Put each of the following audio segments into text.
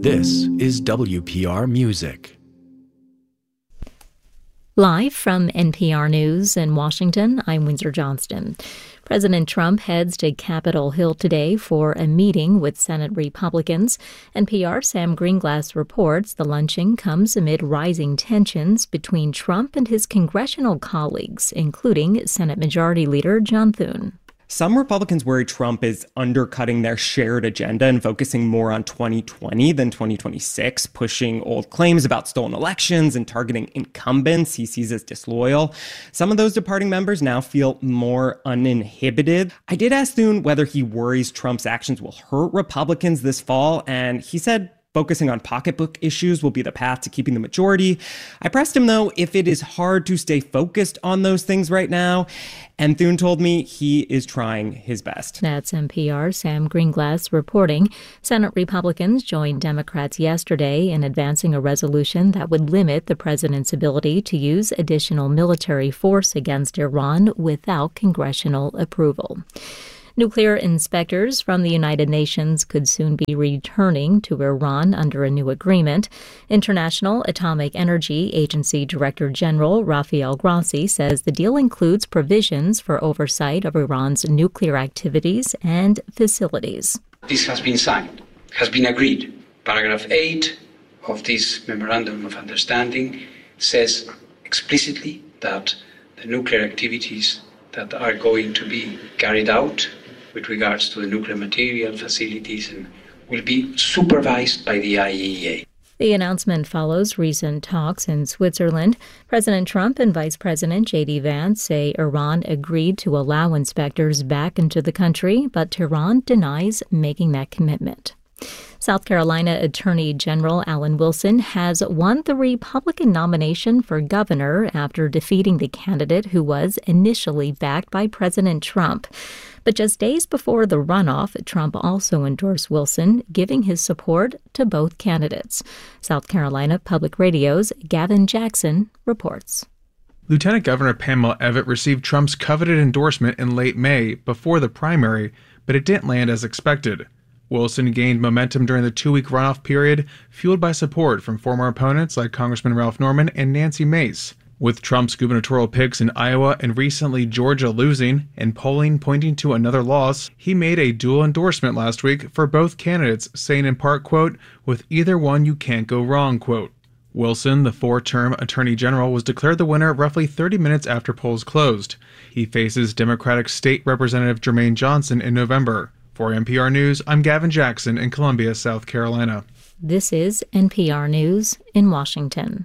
This is WPR Music. Live from NPR News in Washington, I'm Windsor Johnston. President Trump heads to Capitol Hill today for a meeting with Senate Republicans. NPR's Sam Greenglass reports the luncheon comes amid rising tensions between Trump and his congressional colleagues, including Senate Majority Leader John Thune. Some Republicans worry Trump is undercutting their shared agenda and focusing more on 2020 than 2026, pushing old claims about stolen elections and targeting incumbents he sees as disloyal. Some of those departing members now feel more uninhibited. I did ask Thune whether he worries Trump's actions will hurt Republicans this fall, and he said focusing on pocketbook issues will be the path to keeping the majority. I pressed him, though, if it is hard to stay focused on those things right now, and Thune told me he is trying his best. That's NPR's Sam Greenglass reporting. Senate Republicans joined Democrats yesterday in advancing a resolution that would limit the president's ability to use additional military force against Iran without congressional approval. Nuclear inspectors from the United Nations could soon be returning to Iran under a new agreement. International Atomic Energy Agency Director General Rafael Grossi says the deal includes provisions for oversight of Iran's nuclear activities and facilities. This has been signed, has been agreed. Paragraph 8 of this Memorandum of Understanding says explicitly that the nuclear activities that are going to be carried out with regards to the nuclear material facilities and will be supervised by the IAEA. The announcement follows recent talks in Switzerland. President Trump and Vice President J.D. Vance say Iran agreed to allow inspectors back into the country, but Tehran denies making that commitment. South Carolina Attorney General Alan Wilson has won the Republican nomination for governor after defeating the candidate who was initially backed by President Trump. But just days before the runoff, Trump also endorsed Wilson, giving his support to both candidates. South Carolina Public Radio's Gavin Jackson reports. Lieutenant Governor Pamela Evette received Trump's coveted endorsement in late May before the primary, but it didn't land as expected. Wilson gained momentum during the two-week runoff period, fueled by support from former opponents like Congressman Ralph Norman and Nancy Mace. With Trump's gubernatorial picks in Iowa and recently Georgia losing, and polling pointing to another loss, he made a dual endorsement last week for both candidates, saying in part, quote, "With either one you can't go wrong," quote. Wilson, the four-term Attorney General, was declared the winner roughly 30 minutes after polls closed. He faces Democratic State Representative Jermaine Johnson in November. For NPR News, I'm Gavin Jackson in Columbia, South Carolina. This is NPR News in Washington.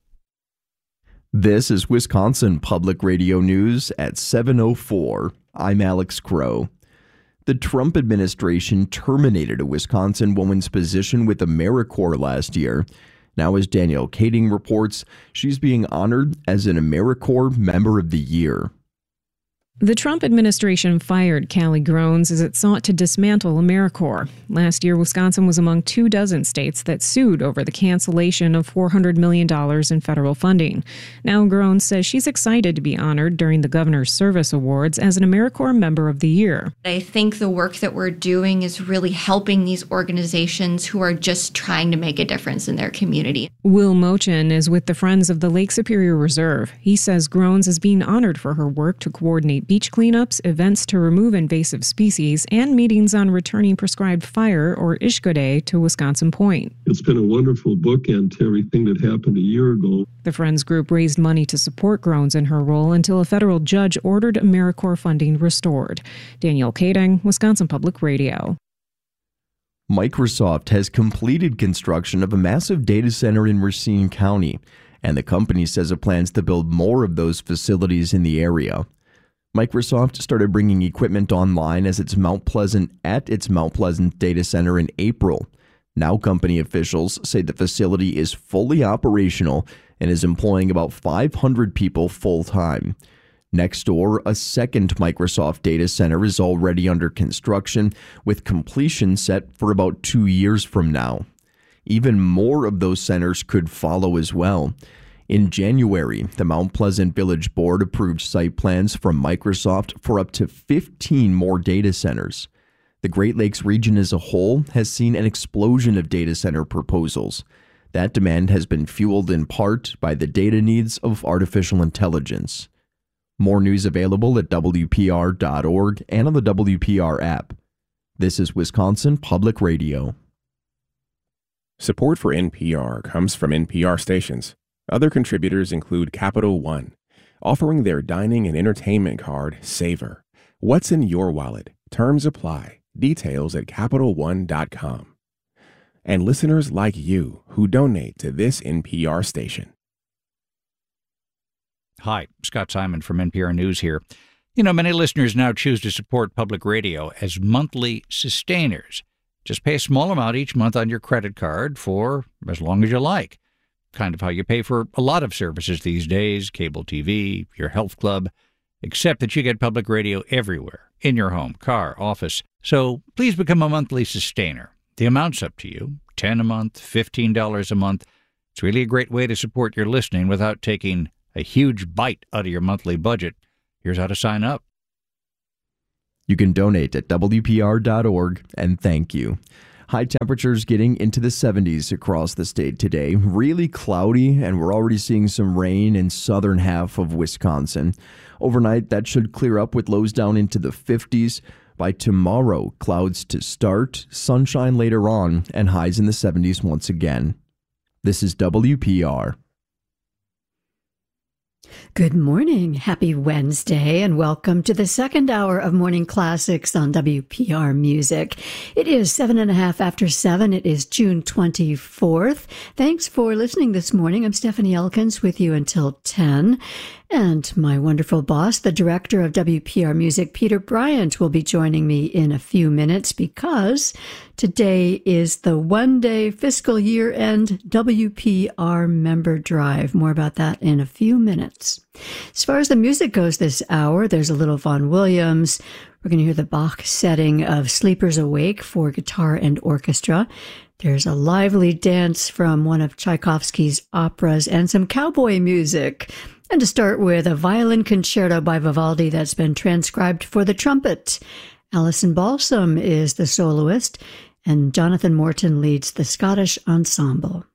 This is Wisconsin Public Radio News at 7:04. I'm Alex Crow. The Trump administration terminated a Wisconsin woman's position with AmeriCorps last year. Now, as Danielle Kading reports, she's being honored as an AmeriCorps Member of the Year. The Trump administration fired Callie Grones as it sought to dismantle AmeriCorps. Last year, Wisconsin was among 24 states that sued over the cancellation of $400 million in federal funding. Now, Grones says she's excited to be honored during the Governor's Service Awards as an AmeriCorps Member of the Year. I think the work that we're doing is really helping these organizations who are just trying to make a difference in their community. Will Mochin is with the Friends of the Lake Superior Reserve. He says Grones is being honored for her work to coordinate beach cleanups, events to remove invasive species, and meetings on returning prescribed fire, or Ishko Day, to Wisconsin Point. It's been a wonderful bookend to everything that happened a year ago. The Friends group raised money to support Grones in her role until a federal judge ordered AmeriCorps funding restored. Danielle Kading, Wisconsin Public Radio. Microsoft has completed construction of a massive data center in Racine County, and the company says it plans to build more of those facilities in the area. Microsoft started bringing equipment online at its Mount Pleasant data center in April. Now company officials say the facility is fully operational and is employing about 500 people full-time. Next door, a second Microsoft data center is already under construction, with completion set for about 2 years from now. Even more of those centers could follow as well. In January, the Mount Pleasant Village Board approved site plans from Microsoft for up to 15 more data centers. The Great Lakes region as a whole has seen an explosion of data center proposals. That demand has been fueled in part by the data needs of artificial intelligence. More news available at WPR.org and on the WPR app. This is Wisconsin Public Radio. Support for NPR comes from NPR stations. Other contributors include Capital One, offering their dining and entertainment card, Savor. What's in your wallet? Terms apply. Details at CapitalOne.com. And listeners like you who donate to this NPR station. Hi, Scott Simon from NPR News here. You know, many listeners now choose to support public radio as monthly sustainers. Just pay a small amount each month on your credit card for as long as you like. Kind of how you pay for a lot of services these days, cable TV, your health club, except that you get public radio everywhere, in your home, car, office. So please become a monthly sustainer. The amount's up to you, $10 a month, $15 a month. It's really a great way to support your listening without taking a huge bite out of your monthly budget. Here's how to sign up. You can donate at WPR.org, and thank you. High temperatures getting into the 70s across the state today. Really cloudy, and we're already seeing some rain in southern half of Wisconsin. Overnight, that should clear up with lows down into the 50s. By tomorrow, clouds to start, sunshine later on, and highs in the 70s once again. This is WPR. Good morning. Happy Wednesday, and welcome to the second hour of Morning Classics on WPR Music. It is 7:05 after 7. It is June 24th. Thanks for listening this morning. I'm Stephanie Elkins with you until 10. And my wonderful boss, the director of WPR Music, Peter Bryant, will be joining me in a few minutes because today is the one-day fiscal year-end WPR member drive. More about that in a few minutes. As far as the music goes this hour, there's a little Vaughan Williams. We're going to hear the Bach setting of Sleepers Awake for guitar and orchestra. There's a lively dance from one of Tchaikovsky's operas and some cowboy music. And to start with, a violin concerto by Vivaldi that's been transcribed for the trumpet. Alison Balsam is the soloist, and Jonathan Morton leads the Scottish ensemble.